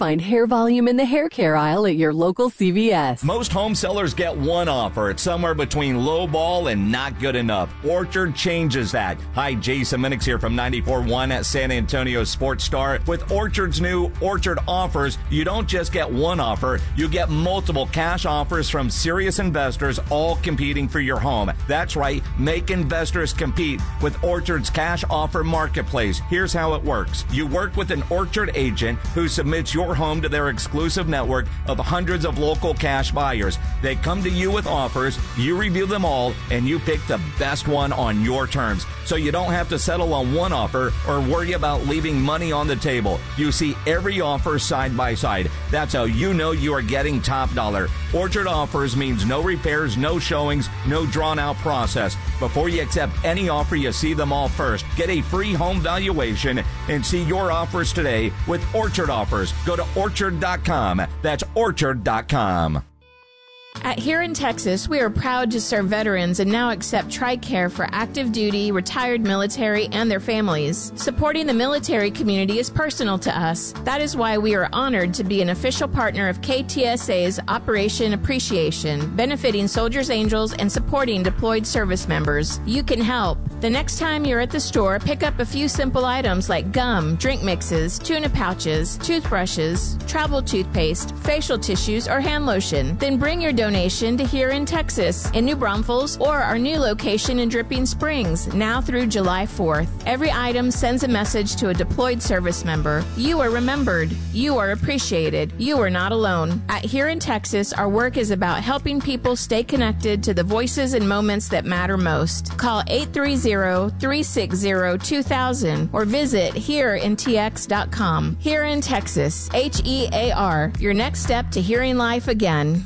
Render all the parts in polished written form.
Find hair volume in the hair care aisle at your local CVS. Most home sellers get one offer. It's somewhere between low ball and not good enough. Orchard changes that. Hi, Jason Minix here from 94.1 at San Antonio Sports Star. With Orchard's new Orchard offers, you don't just get one offer, you get multiple cash offers from serious investors, all competing for your home. That's right, make investors compete with Orchard's cash offer marketplace. Here's how it works. You work with an Orchard agent who submits your home to their exclusive network of hundreds of local cash buyers. They come to you with offers, you review them all, and you pick the best one on your terms. So you don't have to settle on one offer or worry about leaving money on the table. You see every offer side by side. That's how you know you are getting top dollar. Orchard offers means no repairs, no showings, no drawn out process. Before you accept any offer, you see them all first. Get a free home valuation and see your offers today with Orchard offers. Go to orchard.com. That's orchard.com. At Here in Texas, we are proud to serve veterans and now accept TRICARE for active duty, retired military, and their families. Supporting the military community is personal to us. That is why we are honored to be an official partner of KTSA's Operation Appreciation, benefiting Soldiers Angels and supporting deployed service members. You can help. The next time you're at the store, pick up a few simple items like gum, drink mixes, tuna pouches, toothbrushes, travel toothpaste, facial tissues, or hand lotion. Then bring your donation to Here in Texas, in New Braunfels, or our new location in Dripping Springs, now through July 4th. Every item sends a message to a deployed service member. You are remembered. You are appreciated. You are not alone. At Here in Texas, our work is about helping people stay connected to the voices and moments that matter most. Call 830-360-2000 or visit hereintx.com. Here in Texas, HEAR, your next step to hearing life again.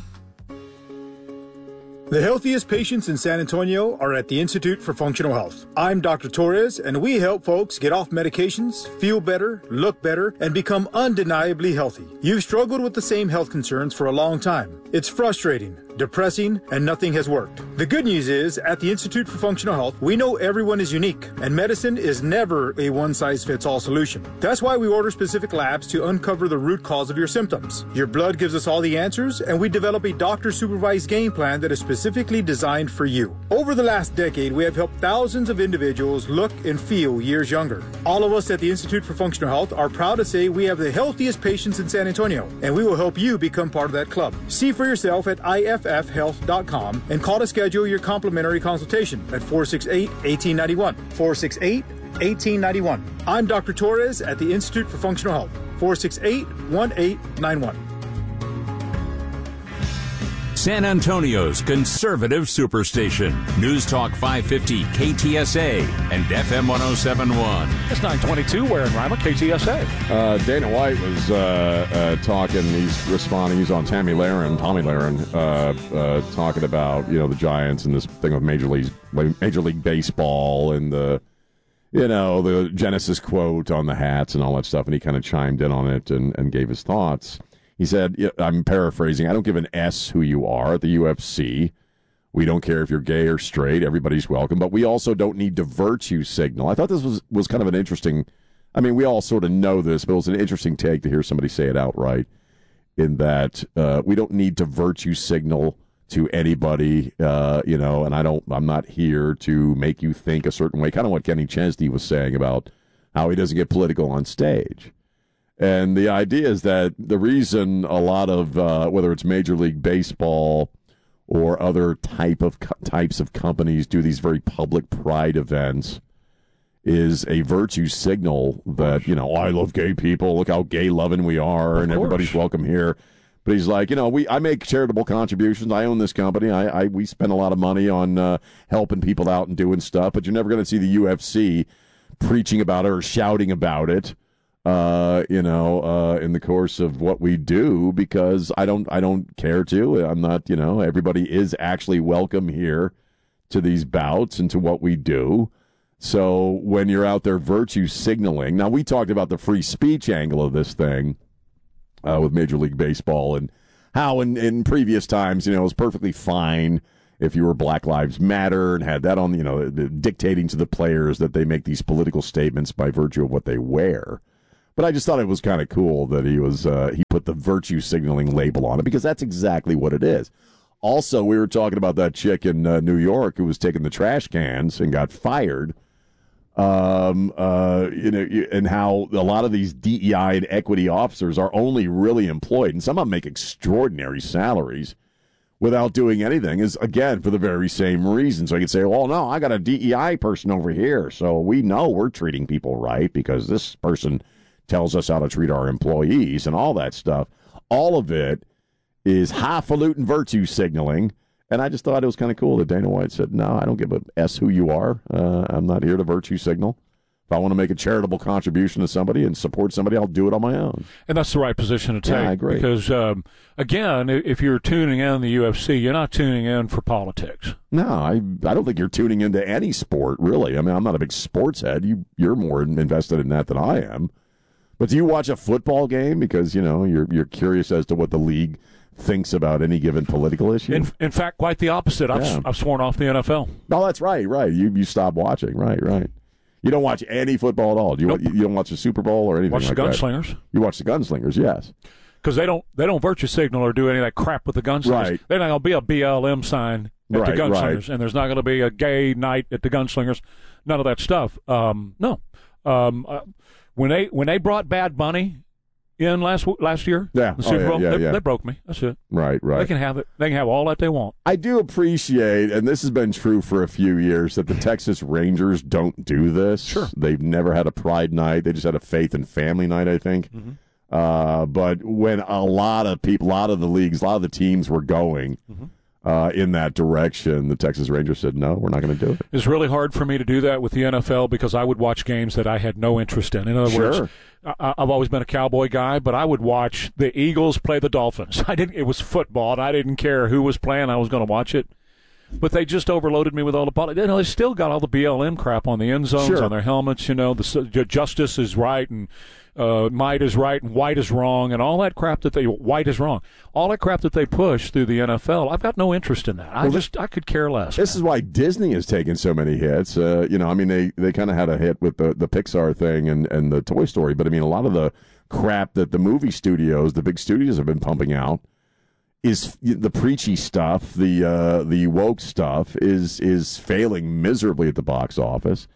The healthiest patients in San Antonio are at the Institute for Functional Health. I'm Dr. Torres, and we help folks get off medications, feel better, look better, and become undeniably healthy. You've struggled with the same health concerns for a long time. It's frustrating, depressing, and nothing has worked. The good news is, at the Institute for Functional Health, we know everyone is unique, and medicine is never a one-size-fits-all solution. That's why we order specific labs to uncover the root cause of your symptoms. Your blood gives us all the answers, and we develop a doctor-supervised game plan that is specifically designed for you. Over the last decade, we have helped thousands of individuals look and feel years younger. All of us at the Institute for Functional Health are proud to say we have the healthiest patients in San Antonio, and we will help you become part of that club. See for yourself at iffhealth.com and call to schedule your complimentary consultation at 468-1891. 468-1891. I'm Dr. Torres at the Institute for Functional Health. 468-1891. San Antonio's conservative superstation. News Talk 550 KTSA and FM 1071. It's 922. Where in Rima, KTSA. Dana White was talking. He's responding. He's on Tommy Lahren, talking about the Giants and this thing of Major League Baseball and the Genesis quote on the hats and all that stuff. And he kind of chimed in on it and gave his thoughts. He said, I'm paraphrasing, I don't give an S who you are at the UFC. We don't care if you're gay or straight. Everybody's welcome. But we also don't need to virtue signal. I thought this was kind of an interesting, we all sort of know this, but it was an interesting take to hear somebody say it outright, in that we don't need to virtue signal to anybody, and I'm not here to make you think a certain way. Kind of what Kenny Chesney was saying about how he doesn't get political on stage. And the idea is that the reason a lot of, whether it's Major League Baseball or other types of companies do these very public pride events is a virtue signal that, I love gay people, look how gay-loving we are, and everybody's welcome here. But he's like, I make charitable contributions. I own this company. We spend a lot of money on helping people out and doing stuff, but you're never going to see the UFC preaching about it or shouting about it. In the course of what we do, because I don't care to. I'm not, everybody is actually welcome here to these bouts and to what we do. So when you're out there virtue signaling, now we talked about the free speech angle of this thing with Major League Baseball and how in previous times, it was perfectly fine if you were Black Lives Matter and had that on, dictating to the players that they make these political statements by virtue of what they wear. But I just thought it was kind of cool that he put the virtue signaling label on it, because that's exactly what it is. Also, we were talking about that chick in New York who was taking the trash cans and got fired. And how a lot of these DEI and equity officers are only really employed, and some of them make extraordinary salaries without doing anything, is, again, for the very same reason. So I could say, well, no, I got a DEI person over here, so we know we're treating people right because this person tells us how to treat our employees and all that stuff. All of it is highfalutin virtue signaling. And I just thought it was kind of cool that Dana White said, no, I don't give a S who you are. I'm not here to virtue signal. If I want to make a charitable contribution to somebody and support somebody, I'll do it on my own. And that's the right position to take. Yeah, I agree. Because, again, if you're tuning in the UFC, you're not tuning in for politics. No, I don't think you're tuning into any sport, really. I mean, I'm not a big sports head. You're more invested in that than I am. But do you watch a football game because, you're curious as to what the league thinks about any given political issue? In fact, quite the opposite. I've sworn off the NFL. Oh, that's right. You stopped watching. Right. You don't watch any football at all. You don't watch the Super Bowl or anything watch like the Gunslingers. That? You watch the Gunslingers, yes. Because they don't virtue signal or do any of that crap with the Gunslingers. Right. There's not going to be a BLM sign at the Gunslingers, and there's not going to be a gay night at the Gunslingers. None of that stuff. No. When they brought Bad Bunny in last year, the Super Bowl, they broke me. That's it. Right. They can have it. They can have all that they want. I do appreciate, and this has been true for a few years, that the Texas Rangers don't do this. Sure. They've never had a pride night. They just had a faith and family night, I think. Mm-hmm. But when a lot of people, a lot of the leagues, a lot of the teams were going in that direction, the Texas Rangers said, no, we're not going to do it. It's really hard for me to do that with the NFL because I would watch games that I had no interest in. In other words, I've always been a Cowboy guy, but I would watch the Eagles play the Dolphins. It was football, and I didn't care who was playing. I was going to watch it. But they just overloaded me with all the politics. They still got all the BLM crap on the end zones, on their helmets. The justice is right, and might is right, and white is wrong, and all that crap white is wrong. All that crap that they push through the NFL, I've got no interest in that. I could care less. This is why Disney has taken so many hits. They kind of had a hit with the Pixar thing and the Toy Story, but a lot of the crap that the movie studios, the big studios, have been pumping out is the preachy stuff, the woke stuff is failing miserably at the box office.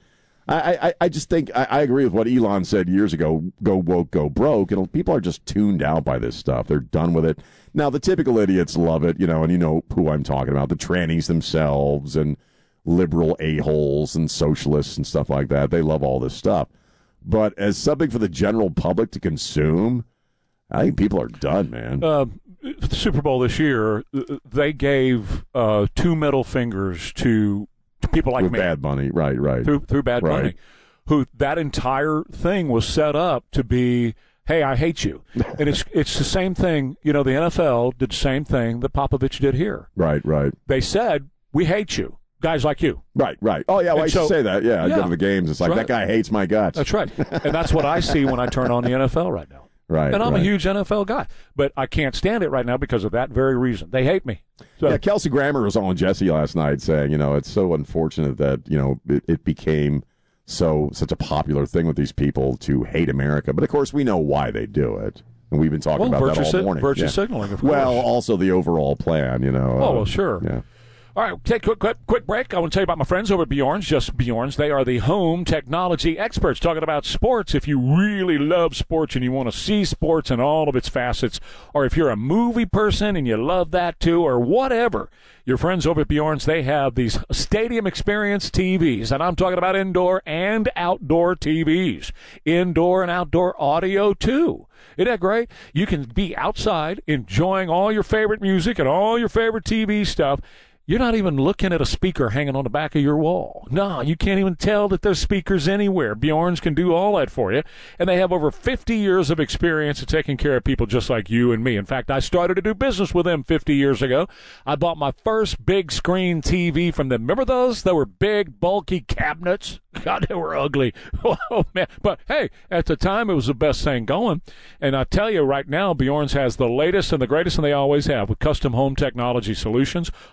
I just think I agree with what Elon said years ago, go woke, go broke. People are just tuned out by this stuff. They're done with it. Now, the typical idiots love it, and you know who I'm talking about, the trannies themselves and liberal a-holes and socialists and stuff like that. They love all this stuff. But as something for the general public to consume, I think people are done, man. The Super Bowl this year, they gave 2 middle fingers to people like with me. Bad Bunny, right. Through Bad Bunny, who that entire thing was set up to be, hey, I hate you. And it's the same thing. The NFL did the same thing that Popovich did here. Right. They said, we hate you. Guys like you. Right. Oh, yeah, well, I used to say that. Yeah, I go to the games. It's like, that guy hates my guts. That's right. And that's what I see when I turn on the NFL right now. Right. And I'm a huge NFL guy. But I can't stand it right now because of that very reason. They hate me. So, yeah, Kelsey Grammer was on Jesse last night saying, it's so unfortunate that, it became such a popular thing with these people to hate America. But, of course, we know why they do it. And we've been talking about that all morning. Virtue signaling, of course. Well, also the overall plan, Oh, well, sure. Yeah. All right, take a quick break. I want to tell you about my friends over at Bjorn's, just Bjorn's. They are the home technology experts talking about sports. If you really love sports and you want to see sports in all of its facets, or if you're a movie person and you love that too, or whatever, your friends over at Bjorn's, they have these stadium experience TVs, and I'm talking about indoor and outdoor TVs, indoor and outdoor audio too. Isn't that great? You can be outside enjoying all your favorite music and all your favorite TV stuff. You're not even looking at a speaker hanging on the back of your wall. No, you can't even tell that there's speakers anywhere. Bjorn's can do all that for you. And they have over 50 years of experience of taking care of people just like you and me. In fact, I started to do business with them 50 years ago. I bought my first big screen TV from them. Remember those? They were big, bulky cabinets. God, they were ugly. Oh, man. But, hey, at the time, it was the best thing going. And I tell you right now, Bjorn's has the latest and the greatest, and they always have, with custom home technology solutions, whole home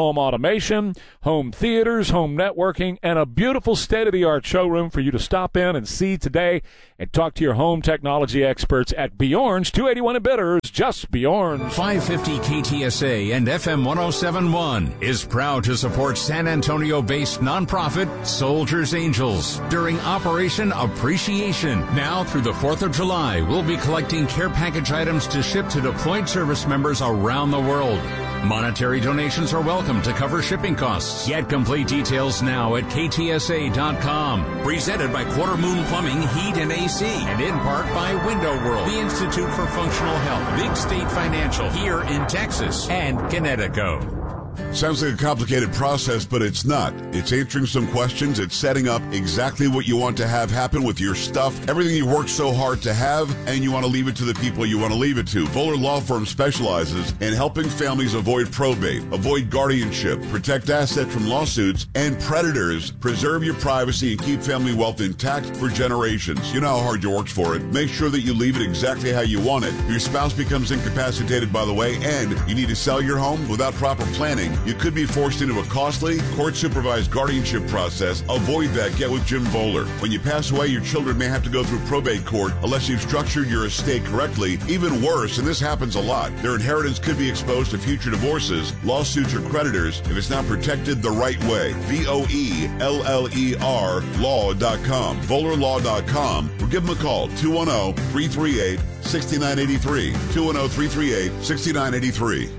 home automation, home theaters, home networking, and a beautiful state-of-the-art showroom for you to stop in and see today and talk to your home technology experts at Bjorn's, 281 in Bitters, just Bjorn's. 550 KTSA and FM 1071 is proud to support San Antonio-based nonprofit Soldiers Angels during Operation Appreciation. Now through the 4th of July, we'll be collecting care package items to ship to deployed service members around the world. Monetary donations are welcome to cover shipping costs. Get complete details now at ktsa.com. Presented by Quarter Moon Plumbing, Heat, and AC. And in part by Window World, the Institute for Functional Health, Big State Financial, here in Texas, and Connecticut. Sounds like a complicated process, but it's not. It's answering some questions. It's setting up exactly what you want to have happen with your stuff, everything you worked so hard to have, and you want to leave it to the people you want to leave it to. Voller Law Firm specializes in helping families avoid probate, avoid guardianship, protect assets from lawsuits and predators, preserve your privacy, and keep family wealth intact for generations. You know how hard you worked for it. Make sure that you leave it exactly how you want it. Your spouse becomes incapacitated, by the way, and you need to sell your home without proper planning. You could be forced into a costly, court-supervised guardianship process. Avoid that. Get with Jim Voller. When you pass away, your children may have to go through probate court unless you've structured your estate correctly. Even worse, and this happens a lot, their inheritance could be exposed to future divorces, lawsuits, or creditors if it's not protected the right way. VOELLER law.com. VollerLaw.com, or give them a call, 210-338-6983. 210-338-6983.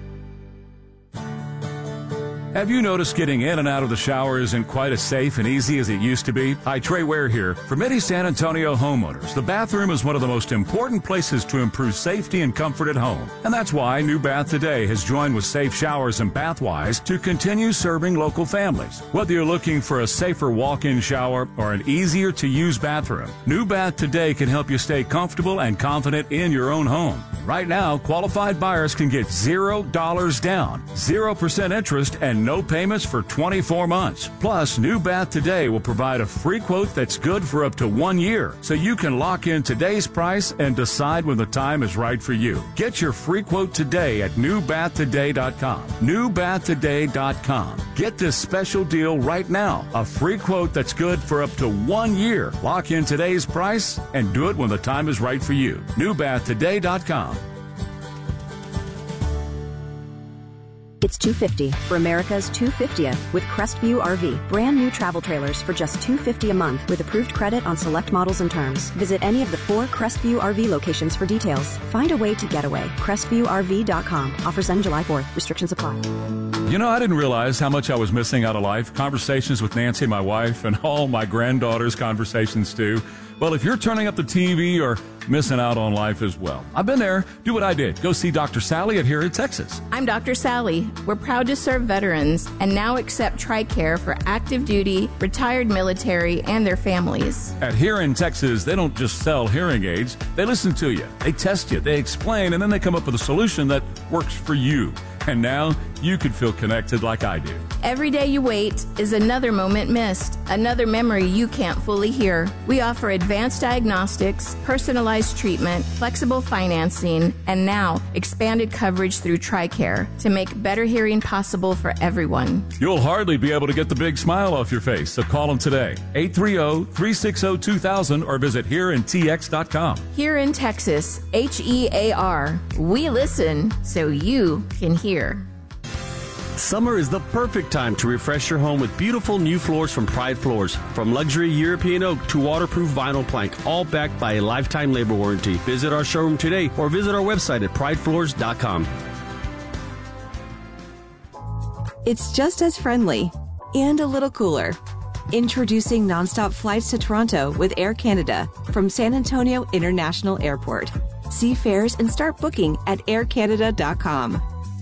Have you noticed getting in and out of the shower isn't quite as safe and easy as it used to be? Hi, Trey Ware here. For many San Antonio homeowners, the bathroom is one of the most important places to improve safety and comfort at home. And that's why New Bath Today has joined with Safe Showers and Bathwise to continue serving local families. Whether you're looking for a safer walk-in shower or an easier-to-use bathroom, New Bath Today can help you stay comfortable and confident in your own home. Right now, qualified buyers can get $0 down, 0% interest, and no payments for 24 months. Plus, New Bath Today will provide a free quote that's good for up to 1 year, so you can lock in today's price and decide when the time is right for you. Get your free quote today at newbathtoday.com. Newbathtoday.com. Get this special deal right now. A free quote that's good for up to 1 year. Lock in today's price and do it when the time is right for you. Newbathtoday.com. It's 250 for America's 250th with Crestview RV. Brand new travel trailers for just $250 a month with approved credit on select models and terms. Visit any of the 4 Crestview RV locations for details. Find a way to get away. CrestviewRV.com. Offers end July 4th. Restrictions apply. You know, I didn't realize how much I was missing out of life. Conversations with Nancy, my wife, and all my granddaughters' conversations too. Well, if you're turning up the TV or missing out on life as well, I've been there. Do what I did. Go see Dr. Sally at Here in Texas. I'm Dr. Sally. We're proud to serve veterans and now accept TRICARE for active duty, retired military, and their families. At Here in Texas, they don't just sell hearing aids. They listen to you. They test you. They explain, and then they come up with a solution that works for you. And now you could feel connected like I do. Every day you wait is another moment missed, another memory you can't fully hear. We offer advanced diagnostics, personalized treatment, flexible financing, and now expanded coverage through TRICARE to make better hearing possible for everyone. You'll hardly be able to get the big smile off your face, so call them today. 830-360-2000 or visit HereInTX.com. Here in Texas, HEAR. We listen so you can hear. Summer is the perfect time to refresh your home with beautiful new floors from Pride Floors. From luxury European oak to waterproof vinyl plank, all backed by a lifetime labor warranty. Visit our showroom today or visit our website at pridefloors.com. It's just as friendly and a little cooler. Introducing nonstop flights to Toronto with Air Canada from San Antonio International Airport. See fares and start booking at aircanada.com.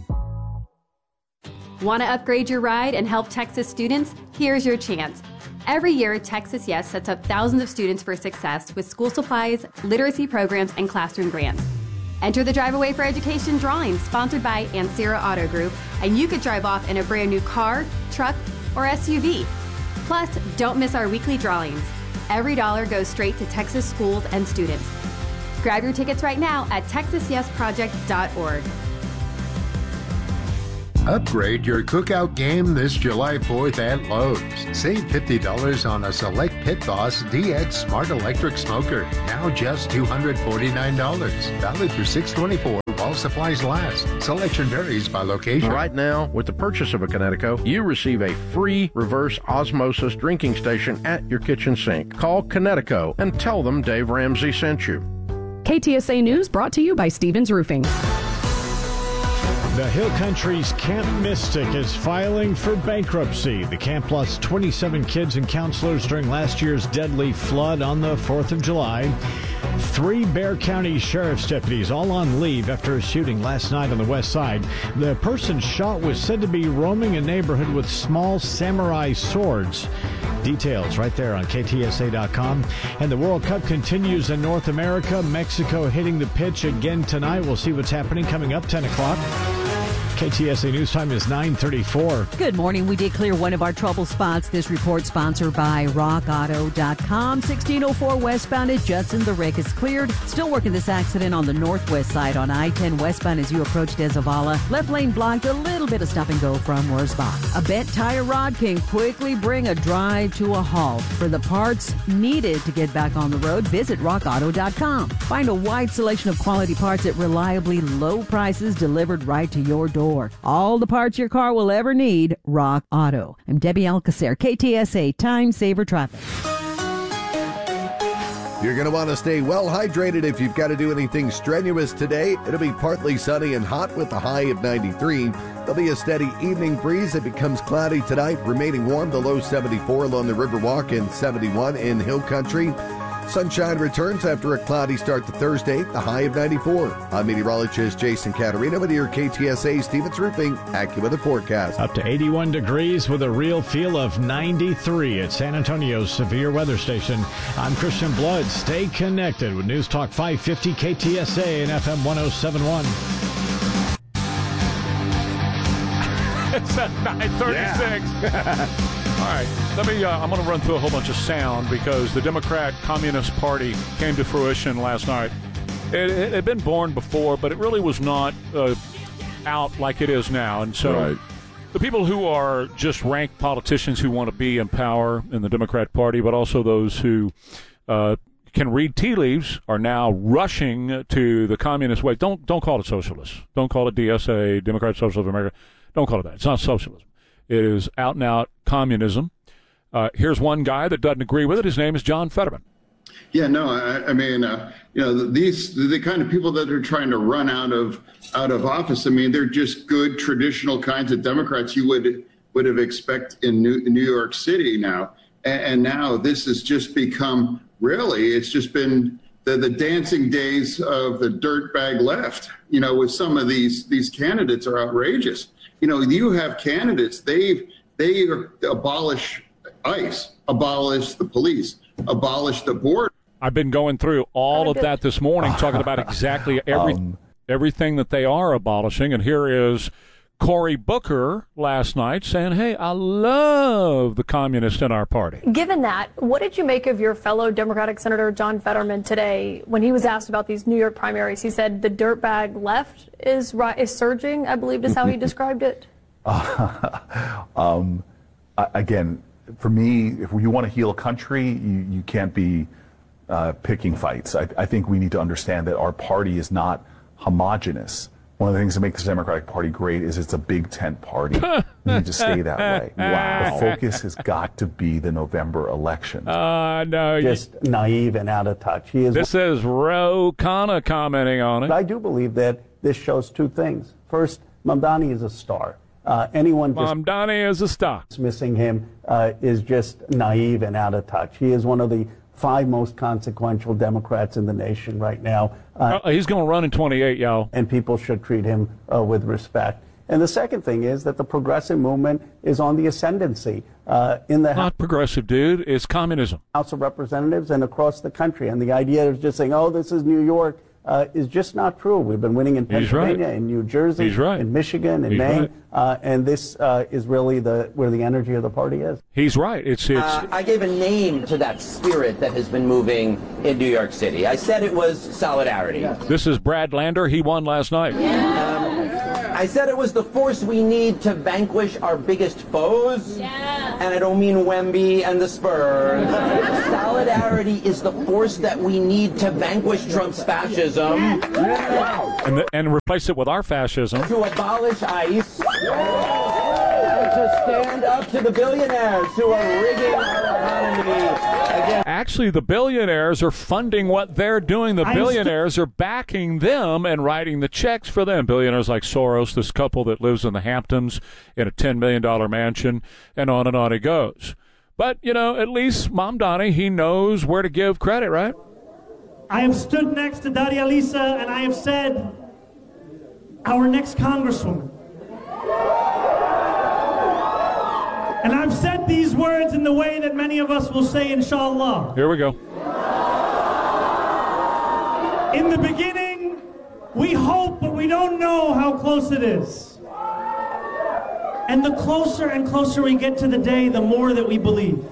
Want to upgrade your ride and help Texas students? Here's your chance. Every year, Texas Yes sets up thousands of students for success with school supplies, literacy programs, and classroom grants. Enter the Drive Away for Education drawing sponsored by Ancira Auto Group, and you could drive off in a brand new car, truck, or SUV. Plus, don't miss our weekly drawings. Every dollar goes straight to Texas schools and students. Grab your tickets right now at texasyesproject.org. Upgrade your cookout game this July 4th at Lowe's. Save $50 on a select Pit Boss DX Smart Electric Smoker. Now just $249. Valid through 6/24 while supplies last. Selection varies by location. Right now, with the purchase of a Connecticut, you receive a free reverse osmosis drinking station at your kitchen sink. Call Connecticut and tell them Dave Ramsey sent you. KTSA News brought to you by Stevens Roofing. The Hill Country's Camp Mystic is filing for bankruptcy. The camp lost 27 kids and counselors during last year's deadly flood on the 4th of July. 3 Bexar County Sheriff's deputies all on leave after a shooting last night on the west side. The person shot was said to be roaming a neighborhood with small samurai swords. Details right there on KTSA.com. And the World Cup continues in North America. Mexico hitting the pitch again tonight. We'll see what's happening coming up 10 o'clock. KTSA News Time is 9:34. Good morning. We did clear one of our trouble spots. This report sponsored by RockAuto.com. 1604 westbound at Judson. The wreck is cleared. Still working this accident on the northwest side on I-10 westbound as you approach Desavala. Left lane blocked. A little bit of stop and go from Wurzbach. A bent tire rod can quickly bring a drive to a halt. For the parts needed to get back on the road, visit RockAuto.com. Find a wide selection of quality parts at reliably low prices delivered right to your door. All the parts your car will ever need, Rock Auto. I'm Debbie Alcacer, KTSA Time Saver Traffic. You're going to want to stay well hydrated if you've got to do anything strenuous today. It'll be partly sunny and hot with a high of 93. There'll be a steady evening breeze. It becomes cloudy tonight, remaining warm. The low 74 along the Riverwalk and 71 in Hill Country. Sunshine returns after a cloudy start to Thursday, the high of 94. I'm meteorologist Jason Caterina with your KTSA Stevens Roofing AccuWeather forecast. Up to 81 degrees with a real feel of 93 at San Antonio's Severe Weather Station. I'm Christian Blood. Stay connected with News Talk 550 KTSA and FM 1071. It's at 9:36. Yeah. All right, I'm going to run through a whole bunch of sound because the Democrat Communist Party came to fruition last night. It had been born before, but it really was not out like it is now. And so the people who are just ranked politicians who want to be in power in the Democrat Party, but also those who can read tea leaves, are now rushing to the communist way. Don't call it socialist. Don't call it DSA, Democratic Socialists of America. Don't call it that. It's not socialism. It is out-and-out communism. Here's one guy that doesn't agree with it. His name is John Fetterman. Yeah, no, I mean, the kind of people that are trying to run out of office. I mean, they're just good traditional kinds of Democrats you would have expected in New York City now, and now this has just become it's just been the dancing days of the dirtbag left. With some of these candidates are outrageous. You have candidates, they abolish ICE, abolish the police, abolish the border. I've been going through all of that this morning, talking about exactly everything that they are abolishing. And here is Cory Booker last night saying, hey, I love the communists in our party. Given that, what did you make of your fellow Democratic Senator John Fetterman today when he was asked about these New York primaries? He said the dirtbag left is surging, I believe is how he described it. Again, for me, if you want to heal a country, you can't be picking fights. I think we need to understand that our party is not homogenous. One of the things that makes the Democratic Party great is it's a big tent party. We need to stay that way. Wow. The focus has got to be the November election. No, just naive and out of touch. This is Ro Khanna commenting on it. I do believe that this shows two things. First, Mamdani is a star. Mamdani is a star. Dismissing him is just naive and out of touch. He is one of the 5 most consequential Democrats in the nation right now. He's going to run in 28, y'all. And people should treat him with respect. And the second thing is that the progressive movement is on the ascendancy in the Not progressive, dude. It's communism. House of Representatives and across the country. And the idea of just saying, oh, this is New York, is just not true. We've been winning in Pennsylvania, in New Jersey, in Michigan, in Maine, and this is really where the energy of the party is. He's right. It's. I gave a name to that spirit that has been moving in New York City. I said it was solidarity. This is Brad Lander. He won last night. I I said it was the force we need to vanquish our biggest foes. Yeah. And I don't mean Wemby and the Spurs. Solidarity is the force that we need to vanquish Trump's fascism. And replace it with our fascism. To abolish ICE. And to stand up to the billionaires who are rigging our economy. Actually, the billionaires are funding what they're doing. The billionaires are backing them and writing the checks for them. Billionaires like Soros, this couple that lives in the Hamptons in a $10 million mansion, and on it goes. But, at least Mamdani, he knows where to give credit, right? I have stood next to Daria Lisa, and I have said, our next congresswoman. And I've said these words in the way that many of us will say, inshallah. Here we go. In the beginning, we hope, but we don't know how close it is. And the closer and closer we get to the day, the more that we believe.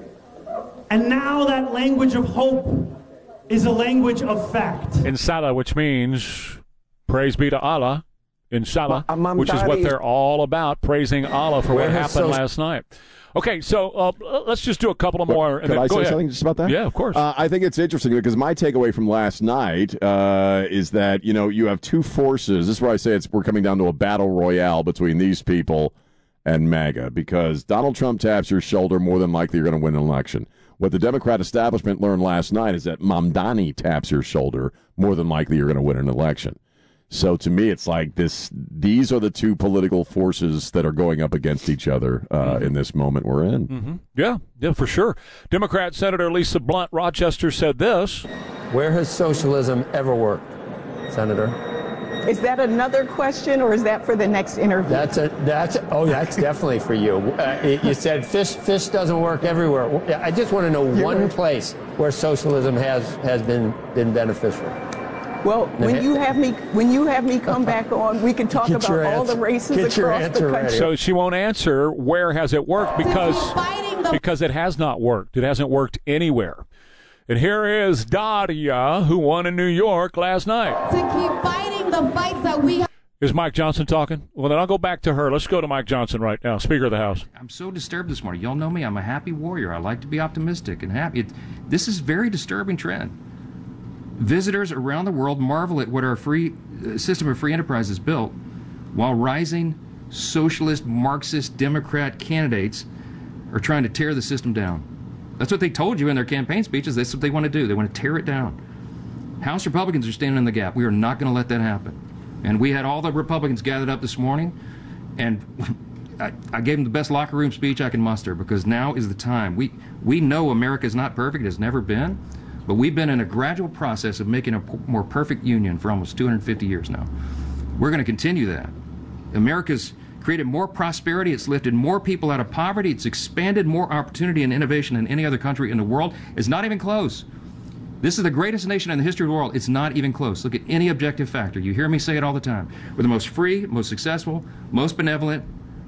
And now that language of hope is a language of fact. Inshallah, which means praise be to Allah. Inshallah, which is what they're all about, praising Allah for what happened last night. Okay, so let's just do a couple of more. Could I say something just about that? Yeah, of course. I think it's interesting because my takeaway from last night is that, you have two forces. This is where I say we're coming down to a battle royale between these people and MAGA, because Donald Trump taps your shoulder, more than likely you're going to win an election. What the Democrat establishment learned last night is that Mamdani taps your shoulder, more than likely you're going to win an election. So to me, it's like these are the two political forces that are going up against each other in this moment we're in. Mm-hmm. Yeah, for sure. Democrat Senator Lisa Blunt, Rochester, said this. Where has socialism ever worked, Senator? Is that another question, or is that for the next interview? That's definitely for you. You said fish doesn't work everywhere. I just want to know one place where socialism has been beneficial. Well, when you have me come back on, we can talk about all the races across the country. So she won't answer where has it worked because it has not worked. It hasn't worked anywhere. And here is Daria, who won in New York last night. To keep fighting the fights that we have. Is Mike Johnson talking? Well, then I'll go back to her. Let's go to Mike Johnson right now, Speaker of the House. I'm so disturbed this morning. Y'all know me. I'm a happy warrior. I like to be optimistic and happy. This is a very disturbing trend. Visitors around the world marvel at what our system of free enterprise has built, while rising socialist, Marxist, Democrat candidates are trying to tear the system down. That's what they told you in their campaign speeches. That's what they want to do. They want to tear it down. House Republicans are standing in the gap. We are not going to let that happen. And we had all the Republicans gathered up this morning, and I gave them the best locker room speech I can muster, because now is the time. We know America is not perfect. It has never been. But we've been in a gradual process of making a more perfect union for almost 250 years now. We're going to continue that. America's created more prosperity. It's lifted more people out of poverty. It's expanded more opportunity and innovation than any other country in the world. It's not even close. This is the greatest nation in the history of the world. It's not even close. Look at any objective factor. You hear me say it all the time. We're the most free, most successful, most benevolent,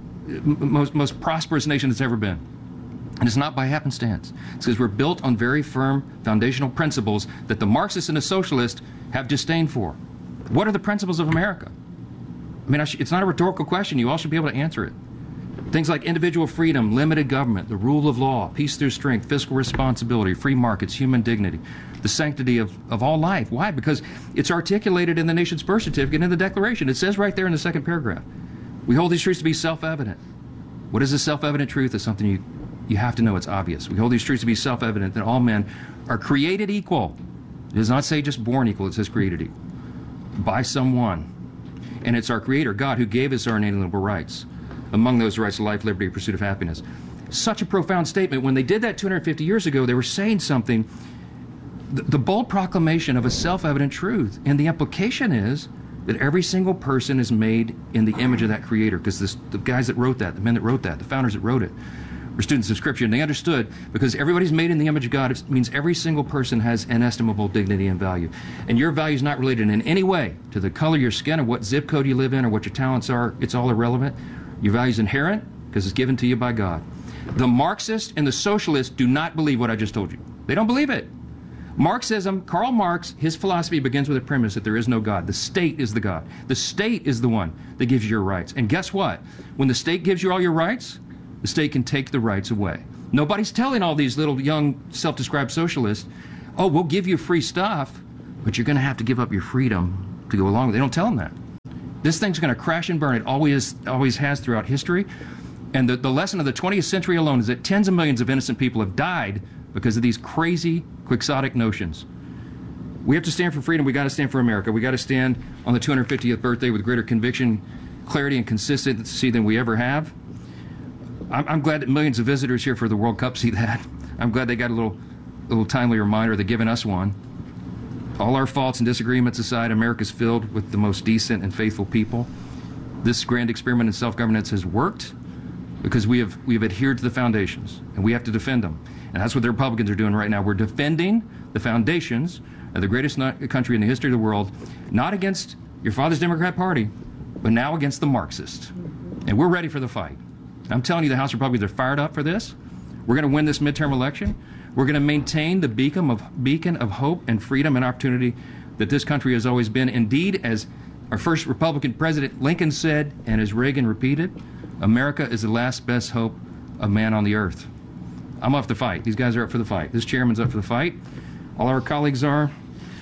most prosperous nation that's ever been. And it's not by happenstance. It's because we're built on very firm foundational principles that the Marxists and the socialists have disdain for. What are the principles of America? I mean, it's not a rhetorical question. You all should be able to answer it. Things like individual freedom, limited government, the rule of law, peace through strength, fiscal responsibility, free markets, human dignity, the sanctity of all life. Why? Because it's articulated in the nation's birth certificate and in the Declaration. It says right there in the second paragraph. We hold these truths to be self-evident. What is a self-evident truth? It's something you have to know. It's obvious. We hold these truths to be self-evident that all men are created equal. It does not say just born equal. It says created equal by someone. And it's our Creator, God, who gave us our inalienable rights. Among those rights, life, liberty, pursuit of happiness. Such a profound statement. When they did that 250 years ago, they were saying something, the bold proclamation of a self-evident truth. And the implication is that every single person is made in the image of that Creator, because the guys that wrote that, the men that wrote that, the founders that wrote it, were students of Scripture, and they understood, because everybody's made in the image of God, it means every single person has inestimable dignity and value. And your value is not related in any way to the color of your skin or what zip code you live in or what your talents are. It's all irrelevant. Your value is inherent because it's given to you by God. The Marxists and the socialists do not believe what I just told you. They don't believe it. Marxism, Karl Marx, his philosophy begins with a premise that there is no God. The state is the God. The state is the one that gives you your rights. And guess what? When the state gives you all your rights, the state can take the rights away. Nobody's telling all these little young self-described socialists, oh, we'll give you free stuff, but you're going to have to give up your freedom to go along with it. They don't tell them that. This thing's going to crash and burn. It always has throughout history. And the lesson of the 20th century alone is that tens of millions of innocent people have died because of these crazy, quixotic notions. We have to stand for freedom. We got to stand for America. We got to stand on the 250th birthday with greater conviction, clarity, and consistency than we ever have. I'm glad that millions of visitors here for the World Cup see that. I'm glad they got a little timely reminder. They're giving us one. All our faults and disagreements aside, America's filled with the most decent and faithful people. This grand experiment in self-governance has worked because we have adhered to the foundations, and we have to defend them. And that's what the Republicans are doing right now. We're defending the foundations of the greatest country in the history of the world, not against your father's Democrat Party, but now against the Marxists. And we're ready for the fight. I'm telling you, the House Republicans are fired up for this. We're going to win this midterm election. We're going to maintain the beacon of hope and freedom and opportunity that this country has always been. Indeed, as our first Republican president Lincoln said, and as Reagan repeated, America is the last best hope of man on the earth. I'm up to fight. These guys are up for the fight. This chairman's up for the fight. All our colleagues are.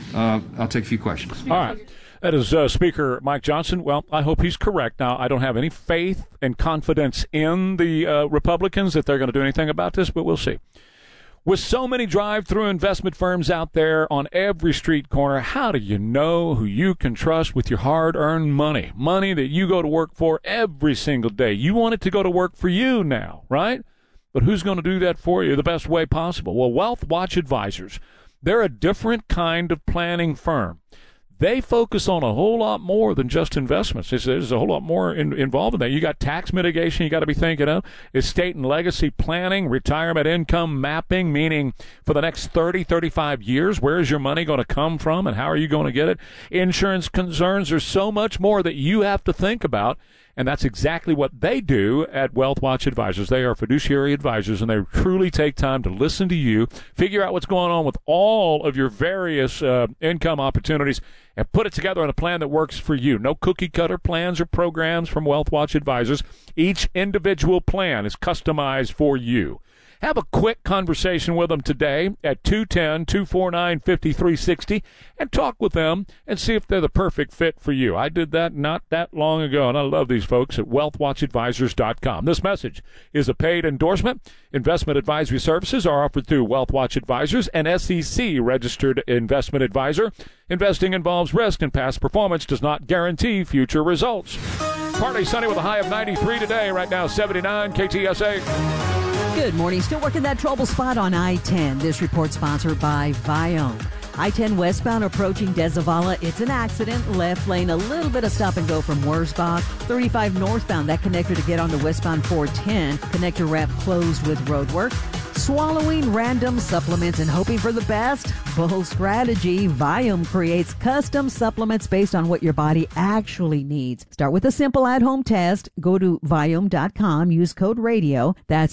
I'll take a few questions. All right. That is Speaker Mike Johnson. Well, I hope he's correct. Now, I don't have any faith and confidence in the Republicans that they're going to do anything about this, but we'll see. With so many drive-through investment firms out there on every street corner, how do you know who you can trust with your hard-earned money? Money that you go to work for every single day. You want it to go to work for you now, right? But who's going to do that for you the best way possible? Well, Wealth Watch Advisors, they're a different kind of planning firm. They focus on a whole lot more than just investments. There's a whole lot more involved in that. You got tax mitigation you got to be thinking of, estate and legacy planning, retirement income mapping, meaning for the next 30, 35 years, where is your money going to come from and how are you going to get it? Insurance concerns. There's so much more that you have to think about. And that's exactly what they do at Wealth Watch Advisors. They are fiduciary advisors, and they truly take time to listen to you, figure out what's going on with all of your various income opportunities, and put it together in a plan that works for you. No cookie-cutter plans or programs from Wealth Watch Advisors. Each individual plan is customized for you. Have a quick conversation with them today at 210-249-5360 and talk with them and see if they're the perfect fit for you. I did that not that long ago, and I love these folks at wealthwatchadvisors.com. This message is a paid endorsement. Investment advisory services are offered through Wealth Watch Advisors, an SEC-registered investment advisor. Investing involves risk, and past performance does not guarantee future results. Partly sunny with a high of 93 today. Right now, 79 KTSA. Good morning. Still working that trouble spot on I-10. This report sponsored by Viome. I-10 westbound approaching Dezavala. It's an accident. Left lane, a little bit of stop and go from Wurzbach. 35 northbound, that connector to get onto westbound 410. Connector wrap closed with road work. Swallowing random supplements and hoping for the best? Bold strategy. Viome creates custom supplements based on what your body actually needs. Start with a simple at-home test. Go to Viome.com. Use code RADIO. That's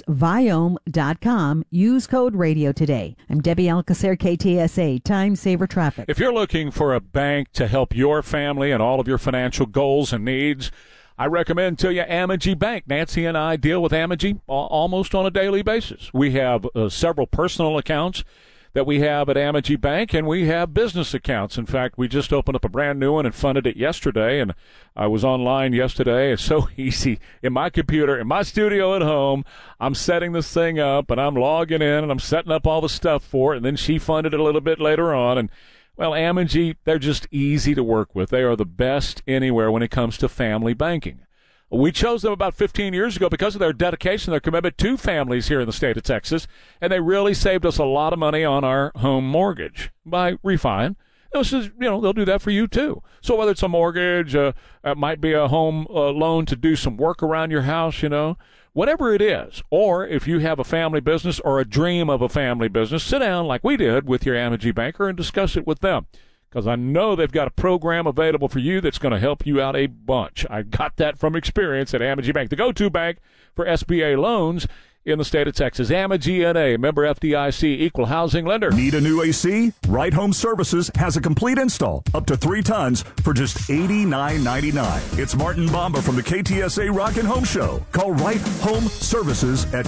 Viome.com. Use code RADIO today. I'm Debbie Alcacer, KTSA. Time Saver Traffic. If you're looking for a bank to help your family and all of your financial goals and needs, I recommend to you Amegy Bank. Nancy and I deal with Amegy almost on a daily basis. We have several personal accounts that we have at Amegy Bank, and we have business accounts. In fact, we just opened up a brand new one and funded it yesterday, and I was online yesterday. It's so easy. In my computer, in my studio at home, I'm setting this thing up, and I'm logging in, and I'm setting up all the stuff for it, and then she funded it a little bit later on, and well, Amegy, they're just easy to work with. They are the best anywhere when it comes to family banking. We chose them about 15 years ago because of their dedication, their commitment to families here in the state of Texas, and they really saved us a lot of money on our home mortgage by refining. They'll do that for you too. So whether it's a mortgage, it might be a home loan to do some work around your house, whatever it is, or if you have a family business or a dream of a family business, sit down like we did with your Amegy banker and discuss it with them, because I know they've got a program available for you that's going to help you out a bunch. I got that from experience at Amegy Bank, the go-to bank for SBA loans. in the state of Texas. AMA GNA, member FDIC, equal housing lender. Need a new AC? Right Home Services has a complete install, up to 3 tons, for just $89.99. It's Martin Bomba from the KTSA Rockin' Home Show. Call Right Home Services at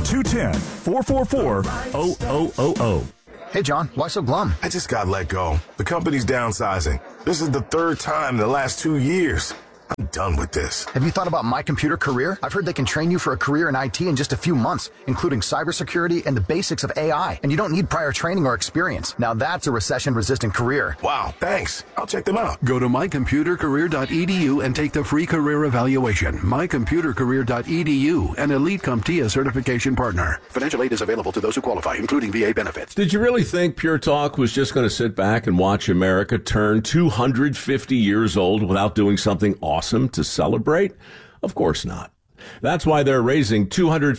210-444-0000. Hey, John, why so glum? I just got let go. The company's downsizing. This is the 3rd time in the last 2 years. I'm done with this. Have you thought about My Computer Career? I've heard they can train you for a career in IT in just a few months, including cybersecurity and the basics of AI. And you don't need prior training or experience. Now that's a recession-resistant career. Wow, thanks. I'll check them out. Go to mycomputercareer.edu and take the free career evaluation. mycomputercareer.edu, an Elite CompTIA certification partner. Financial aid is available to those who qualify, including VA benefits. Did you really think Pure Talk was just going to sit back and watch America turn 250 years old without doing something awesome to celebrate? Of course not. That's why they're raising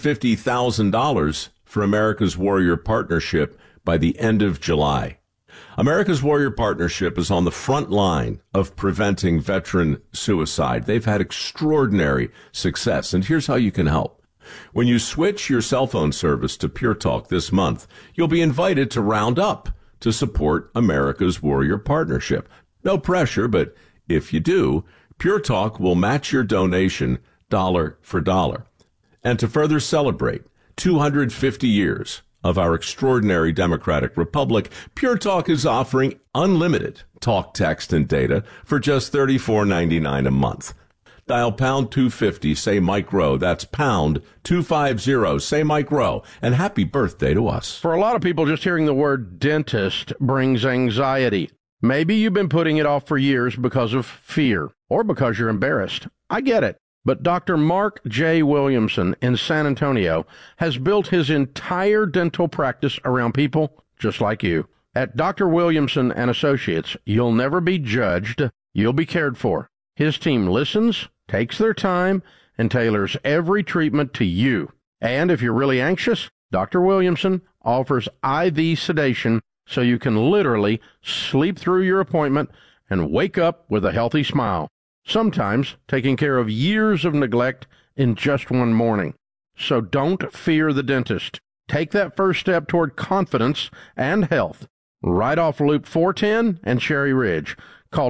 $250,000 for America's Warrior Partnership by the end of July. America's Warrior Partnership is on the front line of preventing veteran suicide. They've had extraordinary success, and here's how you can help. When you switch your cell phone service to Pure Talk this month, you'll be invited to round up to support America's Warrior Partnership. No pressure, but if you do, Pure Talk will match your donation dollar for dollar. And to further celebrate 250 years of our extraordinary democratic republic, Pure Talk is offering unlimited talk, text, and data for just $34.99 a month. Dial pound 250, say Mike Rowe. That's pound 250, say Mike Rowe. And happy birthday to us. For a lot of people, just hearing the word dentist brings anxiety. Maybe you've been putting it off for years because of fear or because you're embarrassed. I get it. But Dr. Mark J. Williamson in San Antonio has built his entire dental practice around people just like you. At Dr. Williamson and Associates, you'll never be judged. You'll be cared for. His team listens, takes their time, and tailors every treatment to you. And if you're really anxious, Dr. Williamson offers IV sedation so you can literally sleep through your appointment and wake up with a healthy smile, sometimes taking care of years of neglect in just one morning. So don't fear the dentist. Take that first step toward confidence and health. Right off Loop 410 and Cherry Ridge. Call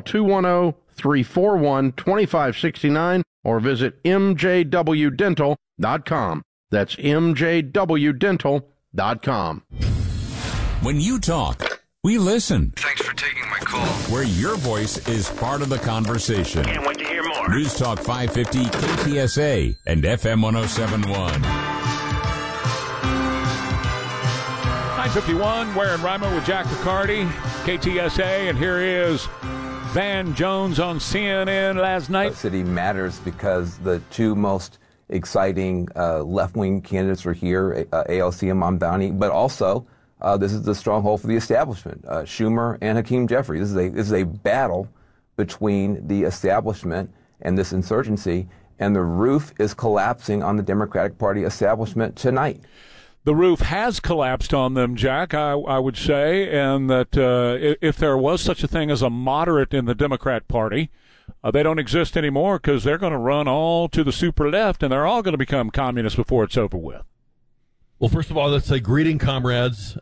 210-341-2569 or visit mjwdental.com. That's mjwdental.com. When you talk, we listen. Thanks for taking my call. Where your voice is part of the conversation. Can't wait to hear more. News Talk 550 KTSA and FM 1071. 951, Ware and Ryman with Jack Riccardi, KTSA, and here is Van Jones on CNN last night. City matters because the two most exciting left-wing candidates are here, AOC and Mamdani, but also this is the stronghold for the establishment, Schumer and Hakeem Jeffrey. This is a battle between the establishment and this insurgency, and the roof is collapsing on the Democratic Party establishment tonight. The roof has collapsed on them, Jack, I would say, and that if there was such a thing as a moderate in the Democrat Party, they don't exist anymore because they're going to run all to the super left, and they're all going to become communists before it's over with. Well, first of all, let's say greeting, comrades.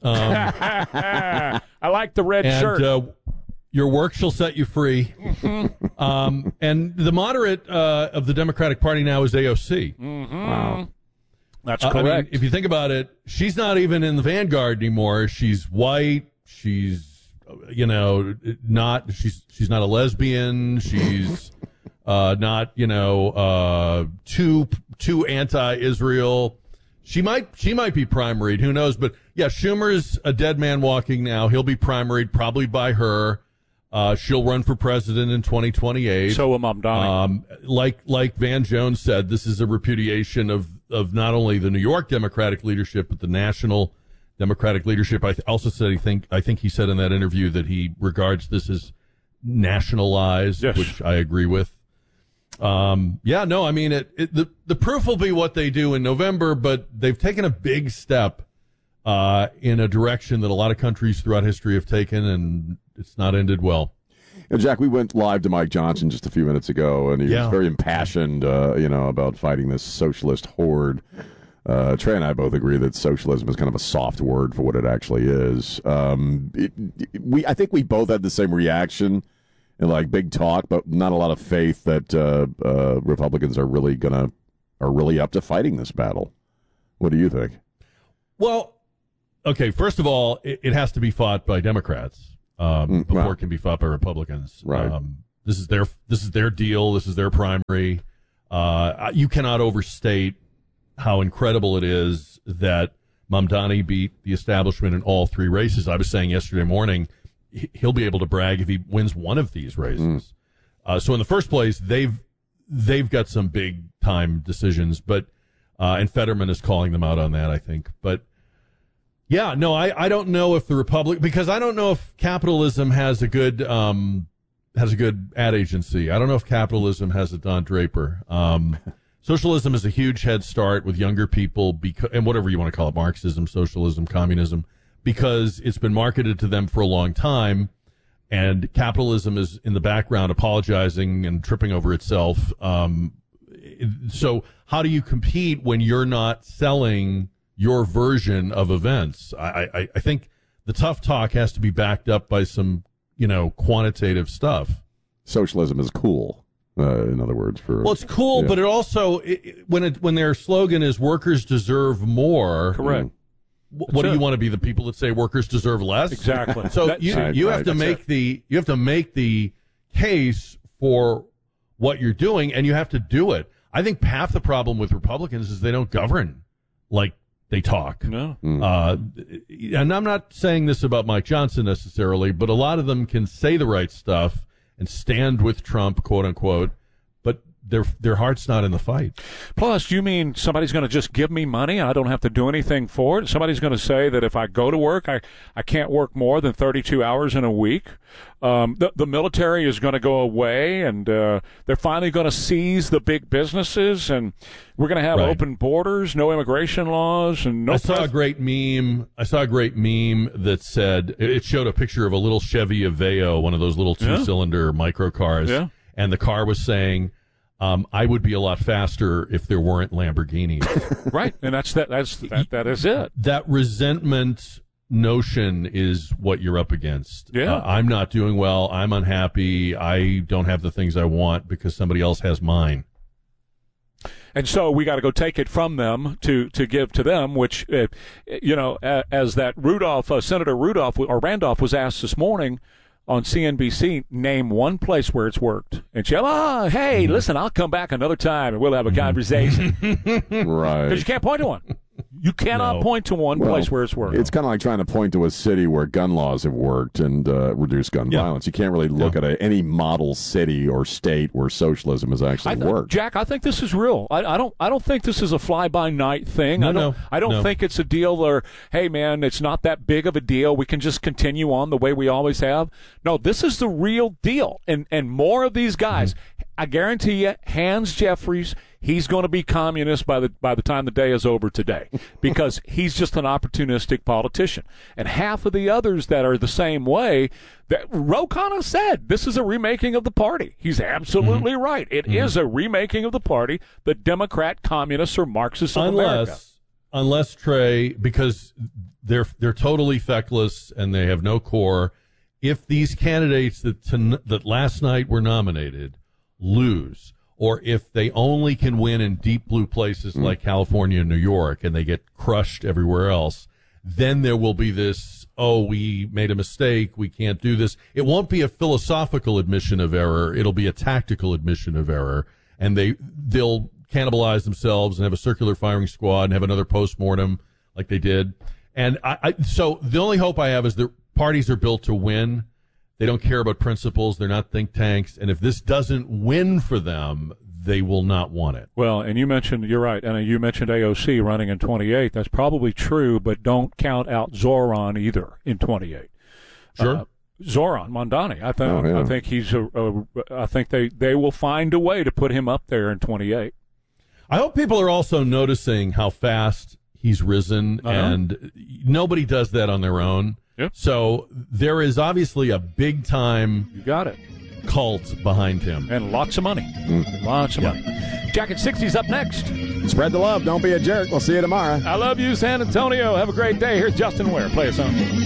I like the red shirt. Your work shall set you free. And the moderate of the Democratic Party now is AOC. Mm-hmm. Wow. That's correct. I mean, if you think about it, she's not even in the vanguard anymore. She's white. She's, not. She's not a lesbian. She's not, too anti-Israel. She might be primaried. Who knows? But yeah, Schumer's a dead man walking now. He'll be primaried probably by her. She'll run for president in 2028. So will Mamdani. Like Van Jones said, this is a repudiation of not only the New York Democratic leadership, but the national Democratic leadership. I also said I think he said in that interview that he regards this as nationalized, yes, which I agree with. The proof will be what they do in November, but they've taken a big step in a direction that a lot of countries throughout history have taken, and it's not ended well. Jack, we went live to Mike Johnson just a few minutes ago, and he was very impassioned, about fighting this socialist horde Trey and I both agree that socialism is kind of a soft word for what it actually is. I think we both had the same reaction and like big talk, but not a lot of faith that Republicans are really up to fighting this battle. What do you think? Well, okay. First of all, it has to be fought by Democrats before it can be fought by Republicans. Right. This is their deal. This is their primary. You cannot overstate how incredible it is that Mamdani beat the establishment in all three races. I was saying yesterday morning, he'll be able to brag if he wins one of these races. So in the first place, they've got some big time decisions, but and Fetterman is calling them out on that, I think. But yeah, no, I don't know if the Republic, because I don't know if capitalism has a good ad agency. I don't know if capitalism has a Don Draper. Socialism is a huge head start with younger people, and whatever you want to call it, Marxism, socialism, communism, because it's been marketed to them for a long time, and capitalism is in the background apologizing and tripping over itself. So how do you compete when you're not selling your version of events? I think the tough talk has to be backed up by some, quantitative stuff. Socialism is cool. In other words, it's cool, but it also when their slogan is "workers deserve more." Correct. What do you want to be, the people that say workers deserve less? Exactly. So you have to make the case for what you're doing, and you have to do it. I think half the problem with Republicans is they don't govern like they talk. No. And I'm not saying this about Mike Johnson necessarily, but a lot of them can say the right stuff and stand with Trump, quote unquote, but their heart's not in the fight. Plus, you mean somebody's going to just give me money and I don't have to do anything for it? Somebody's going to say that if I go to work, I can't work more than 32 hours in a week? The military is going to go away, and they're finally going to seize the big businesses, and we're going to have open borders, no immigration laws, and no. I saw a great meme that said, it showed a picture of a little Chevy Aveo, one of those little two-cylinder micro cars, and the car was saying, I would be a lot faster if there weren't Lamborghinis. Right, and that is it. That resentment notion is what you're up against. Yeah. I'm not doing well. I'm unhappy. I don't have the things I want because somebody else has mine. And so we got to go take it from them to give to them, which, as that Senator Randolph was asked this morning on CNBC, name one place where it's worked. And she, listen, I'll come back another time and we'll have a conversation. Right. Because you can't point to one. You cannot point to one place where it's worked. It's kind of like trying to point to a city where gun laws have worked and reduced gun violence. You can't really look at any model city or state where socialism has actually worked. Jack, I think this is real. I don't think this is a fly-by-night thing. I don't think it's a deal where, hey, man, it's not that big of a deal. We can just continue on the way we always have. No, this is the real deal. And more of these guys, I guarantee you, Hans Jeffries, he's going to be communist by the time the day is over today, because he's just an opportunistic politician. And half of the others that are the same way, that Ro Khanna said, this is a remaking of the party. He's absolutely right. It is a remaking of the party, the Democrat communists or Marxists of America. Unless, Trey, because they're totally feckless and they have no core. If these candidates that last night were nominated lose, or if they only can win in deep blue places like California and New York and they get crushed everywhere else, then there will be this, we made a mistake, we can't do this. It won't be a philosophical admission of error. It'll be a tactical admission of error. And they'll cannibalize themselves and have a circular firing squad and have another postmortem like they did. And so the only hope I have is that parties are built to win. They don't care about principles. They're not think tanks. And if this doesn't win for them, they will not want it. Well, and you're right, and you mentioned AOC running in 28. That's probably true, but don't count out Zoran either in 28. Sure. Zoran Mamdani. I think he's I think they will find a way to put him up there in 28. I hope people are also noticing how fast he's risen, and nobody does that on their own. Yep. So there is obviously a big time. You got it. cult behind him. And lots of money. Lots of money. Jacket 60's up next. Spread the love. Don't be a jerk. We'll see you tomorrow. I love you, San Antonio. Have a great day. Here's Justin Ware. Play a song.